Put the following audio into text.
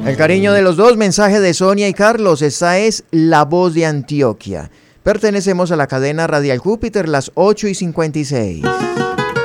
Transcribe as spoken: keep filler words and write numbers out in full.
El cariño de los dos, mensaje de Sonia y Carlos. Esta es La Voz de Antioquia. Pertenecemos a la cadena Radial Júpiter, las ocho y cincuenta y seis.